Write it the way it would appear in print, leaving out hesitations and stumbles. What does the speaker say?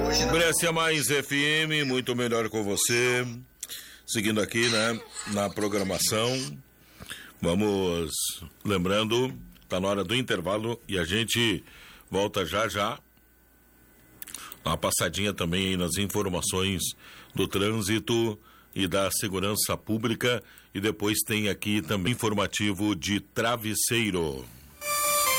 Brescia Mais FM, muito melhor com você. Seguindo aqui, né, na programação. Vamos lembrando, tá na hora do intervalo e a gente volta já já. Uma passadinha também nas informações do trânsito e da segurança pública, e depois tem aqui também informativo de Travesseiro.